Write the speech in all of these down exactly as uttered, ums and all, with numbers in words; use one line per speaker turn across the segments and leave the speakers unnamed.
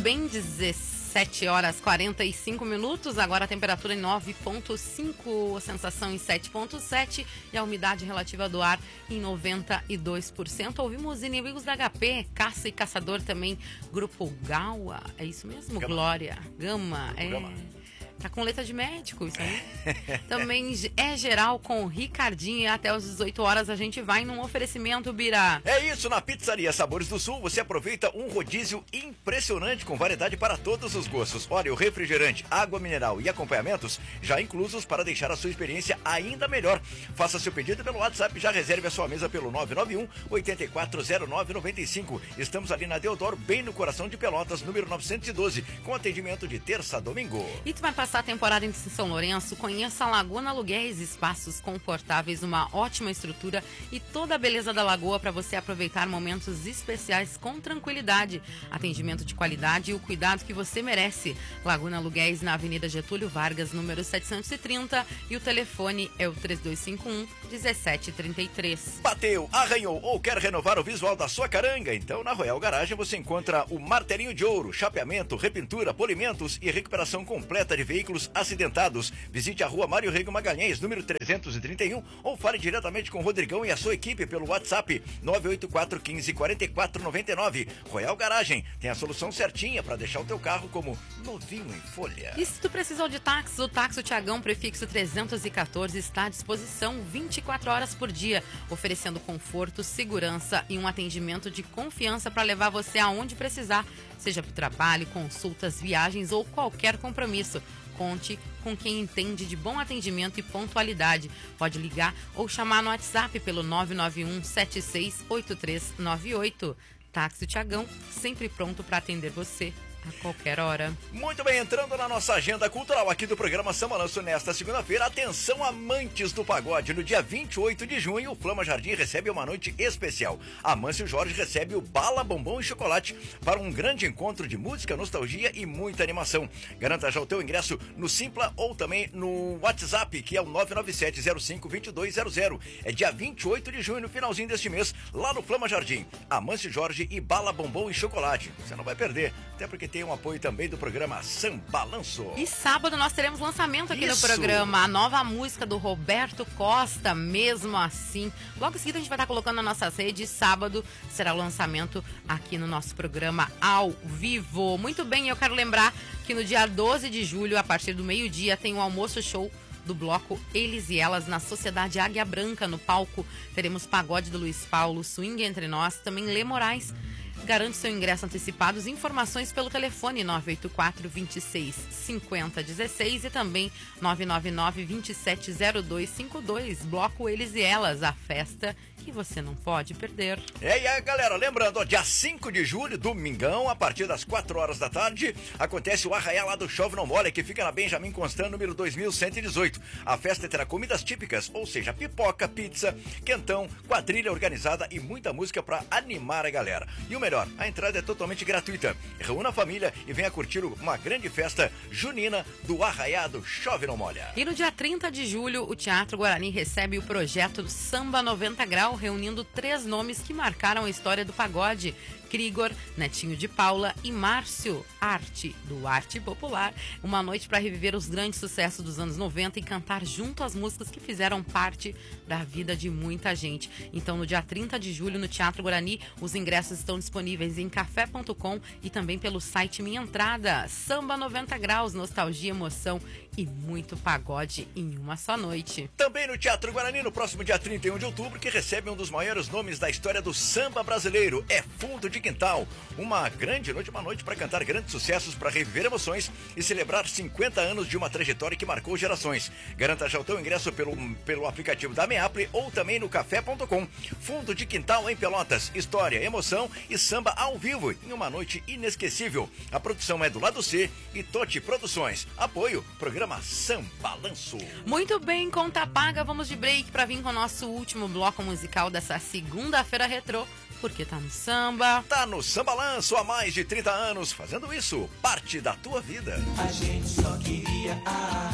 bem, dezessete horas e quarenta e cinco minutos, agora a temperatura em nove ponto cinco, a sensação em sete ponto sete e a umidade relativa do ar em noventa e dois por cento. Ouvimos Inimigos da H P, Caça e Caçador também, Grupo Gaua, é isso mesmo?
Gama.
Glória, Gama, é...
Gama.
Tá com letra de médico, isso aí. Também é geral com o Ricardinho e até às dezoito horas a gente vai num oferecimento, Bira.
É isso, na Pizzaria Sabores do Sul você aproveita um rodízio impressionante com variedade para todos os gostos. Olha, o refrigerante, água mineral e acompanhamentos já inclusos para deixar a sua experiência ainda melhor. Faça seu pedido pelo WhatsApp e já reserve a sua mesa pelo nove nove um, oito quatro zero nove nove cinco. Estamos ali na Deodoro, bem no coração de Pelotas, número novecentos e doze, com atendimento de terça a domingo.
E tu vai passar a temporada em São Lourenço, conheça a Laguna Aluguéis, espaços confortáveis, uma ótima estrutura e toda a beleza da lagoa para você aproveitar momentos especiais com tranquilidade. Atendimento de qualidade e o cuidado que você merece. Laguna Aluguéis na Avenida Getúlio Vargas, número setecentos e trinta, e o telefone é o três dois cinco um, um sete três três.
Bateu, arranhou ou quer renovar o visual da sua caranga? Então na Royal Garagem você encontra o martelinho de ouro, chapeamento, repintura, polimentos e recuperação completa de veículos acidentados. Visite a rua Mário Rego Magalhães, número trezentos e trinta e um, ou fale diretamente com o Rodrigão e a sua equipe pelo WhatsApp nove oito quatro, um cinco, quatro quatro nove nove. Royal Garagem tem a solução certinha para deixar o teu carro como novinho em folha.
E se tu precisou de táxi, o táxi Tiagão prefixo trezentos e quatorze está à disposição vinte e quatro horas por dia, oferecendo conforto, segurança e um atendimento de confiança para levar você aonde precisar, seja para o trabalho, consultas, viagens ou qualquer compromisso. Conte com quem entende de bom atendimento e pontualidade. Pode ligar ou chamar no WhatsApp pelo nove nove um, sete seis oito três nove oito. Táxi Tiagão, sempre pronto para atender você a qualquer hora.
Muito bem, entrando na nossa agenda cultural aqui do programa Samba Lanço nesta segunda-feira. Atenção, amantes do pagode. No dia vinte e oito de junho, o Flama Jardim recebe uma noite especial. Amâncio Jorge recebe o Bala, Bombom e Chocolate para um grande encontro de música, nostalgia e muita animação. Garanta já o teu ingresso no Simpla ou também no WhatsApp, que é o nove nove sete zero cinco dois dois zero zero. É dia vinte e oito de junho, no finalzinho deste mês, lá no Flama Jardim. Amâncio Jorge e Bala, Bombom e Chocolate. Você não vai perder, até porque tem um apoio também do programa Samba Lanço.
E sábado nós teremos lançamento aqui
Isso.
no programa, a nova música do Roberto Costa, Mesmo Assim. Logo em seguida a gente vai estar colocando nas nossas redes. Sábado será o lançamento aqui no nosso programa ao vivo. Muito bem, eu quero lembrar que no dia doze de julho, a partir do meio-dia, tem o almoço show do bloco Eles e Elas na Sociedade Águia Branca. No palco teremos pagode do Luiz Paulo, swing entre nós, também Lê Moraes. Garante seu ingresso antecipado. Informações pelo telefone nove oito quatro, dois seis, cinco zero um seis e também nove nove nove, dois sete zero dois cinco dois. Bloco Eles e Elas, a festa que você não pode perder.
É, e aí, galera, lembrando, ó, dia cinco de julho, domingão, a partir das quatro horas da tarde, acontece o Arraial lá do Chove Não Molha, que fica na Benjamin Constant, número dois mil cento e dezoito. A festa terá comidas típicas, ou seja, pipoca, pizza, quentão, quadrilha organizada e muita música pra animar a galera. E o melhor, a entrada é totalmente gratuita. Reúna a família e venha curtir uma grande festa junina do Arraial do Chove Não Molha.
E no dia trinta de julho, o Teatro Guarani recebe o projeto Samba noventa Grau, reunindo três nomes que marcaram a história do pagode: Krigor, Netinho de Paula e Márcio Arte, do Arte Popular. Uma noite para reviver os grandes sucessos dos anos noventa e cantar junto as músicas que fizeram parte da vida de muita gente. Então, no dia trinta de julho, no Teatro Guarani, os ingressos estão disponíveis em café ponto com e também pelo site Minha Entrada. Samba noventa Graus, nostalgia, emoção e muito pagode em uma só noite.
Também no Teatro Guarani, no próximo dia trinta e um de outubro, que recebe um dos maiores nomes da história do samba brasileiro. É Fundo de Quintal. Uma grande noite, uma noite para cantar grandes sucessos, para reviver emoções e celebrar cinquenta anos de uma trajetória que marcou gerações. Garanta já o teu ingresso pelo, pelo aplicativo da Meaple ou também no café ponto com. Fundo de Quintal em Pelotas. História, emoção e samba ao vivo em uma noite inesquecível. A produção é do Lado C e Toti Produções. Apoio, programa Samba Lanço.
Muito bem, conta paga. Vamos de break para vir com o nosso último bloco musical dessa segunda-feira retrô. Porque tá no samba.
Tá no Samba Lanço há mais de trinta anos, fazendo isso parte da tua vida.
A gente só queria a,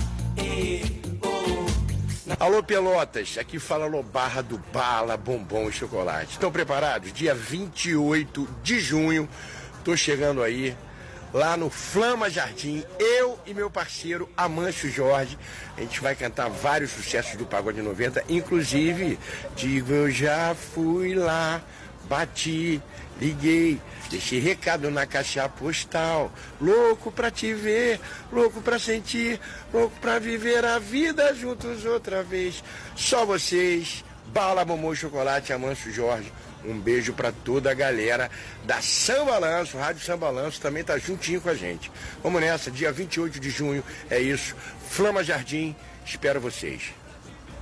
e, o.
Alô Pelotas, aqui fala Lobarra do Bala, Bombom e Chocolate. Estão preparados? Dia vinte e oito de junho, tô chegando aí lá no Flama Jardim, eu e meu parceiro Amâncio Jorge. A gente vai cantar vários sucessos do Pagode noventa, inclusive Digo Eu Já Fui Lá, Bati, Liguei, deixei recado na caixa postal. Louco pra te ver, louco pra sentir, louco pra viver a vida juntos outra vez. Só vocês, Bala, Bombom, Chocolate, Amâncio Jorge. Um beijo pra toda a galera da Samba Lanço, Rádio Samba Lanço também tá juntinho com a gente. Vamos nessa, dia vinte e oito de junho, é isso. Flama Jardim, espero vocês.